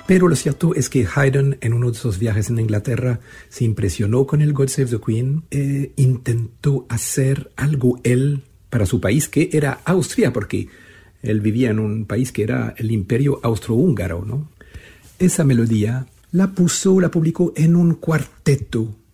Pero lo cierto es que Haydn, en uno de sus viajes en Inglaterra, se impresionó con el God Save the Queen e intentó hacer algo él para su país, que era Austria, porque él vivía en un país que era el Imperio Austrohúngaro, ¿no? Esa melodía la publicó en un cuarteto